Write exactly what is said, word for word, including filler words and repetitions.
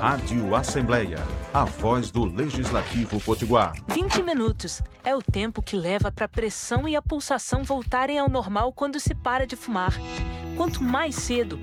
Rádio Assembleia, a voz do Legislativo Potiguar. vinte minutos é o tempo que leva para a pressão e a pulsação voltarem ao normal quando se para de fumar. Quanto mais cedo,